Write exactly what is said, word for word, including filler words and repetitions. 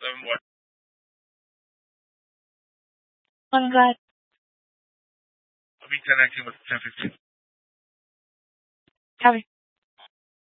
Um, what? I'm glad. I'll be ten nineteen with ten fifteen. Copy.